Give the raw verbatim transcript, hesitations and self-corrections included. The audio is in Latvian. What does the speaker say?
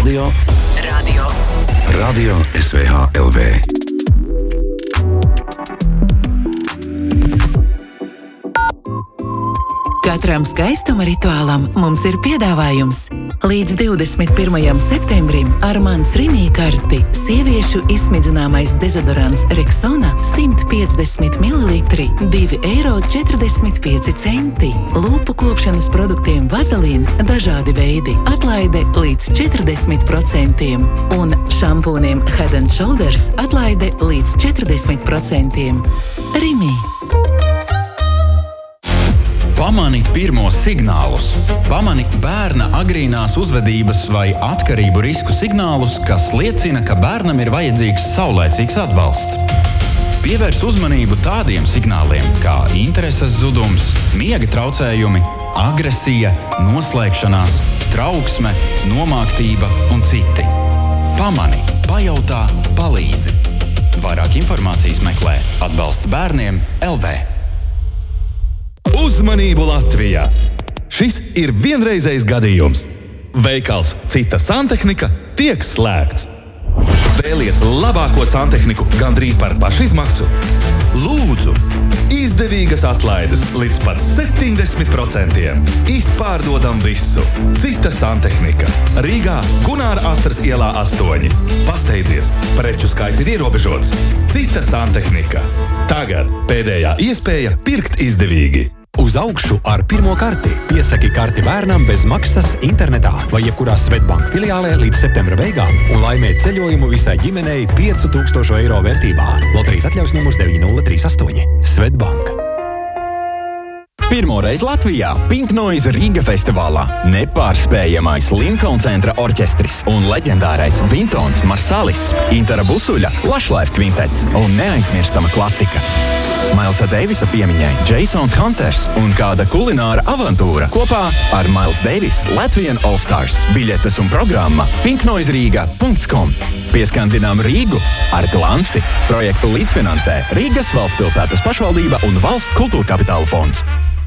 Radio. Radio. Radio S V H L V. Katram skaistuma rituālam mums ir piedāvājums. Līdz divdesmit pirmajam septembrim ar Mans Rimī karti sieviešu izsmidzināmais dezodorants Rexona simt piecdesmit mililitri divi eiro četrdesmit pieci centi. Lūpu kopšanas produktiem Vazelīn dažādi veidi atlaide līdz četrdesmit procentiem un šampūniem Head and Shoulders atlaide līdz četrdesmit procentiem. Rimī. Pamani pirmos signālus. Pamani bērna agrīnās uzvedības vai atkarību risku signālus, kas liecina, ka bērnam ir vajadzīgs saulēcīgs atbalsts. Pievērs uzmanību tādiem signāliem kā intereses zudums, miega traucējumi, agresija, noslēgšanās, trauksme, nomāktība un citi. Pamani, pajautā, palīdzi. Vairāk informācijas meklē atbalsts bērniem L V. Uzmanību Latvijā! Šis ir vienreizējs gadījums. Veikals Cita santehnika tiek slēgts. Vēlies labāko santehniku gandrīz par pašizmaksu? Lūdzu! Izdevīgas atlaides līdz pat septiņdesmit procentiem. Izpārdodam visu. Cita santehnika. Rīgā Gunāra Astras ielā astoņi. Pasteidzies, preču skaits ir ierobežots. Cita santehnika. Tagad pēdējā iespēja pirkt izdevīgi. Uz augšu ar pirmo karti. Piesaki karti bērnam bez maksas internetā vai jebkurā Svetbank filiālē līdz septembra beigām un laimē ceļojumu visai ģimenei piecu tūkstošu eiro vērtībā. Loterijas atļaus numurs deviņi nulle trīs astoņi. Svetbank. Pirmoreiz Latvijā Pink Noise Riga festivālā nepārspējamais Lincoln centra orķestris un leģendārais Vintons Marsalis, Intara Busuļa, Lushlife kvintets un neaizmirstama klasika. Mailsa Deivisa piemiņai Jasons Hunters un kāda kulināra avantūra kopā ar Miles Davis Latvian All Stars. Biļetes un programma pink noise riga punkts com. Pieskandinām Rīgu ar glanci. Projektu līdzfinansē Rīgas valstspilsētas pašvaldība un valsts kultūra kapitāla fonds.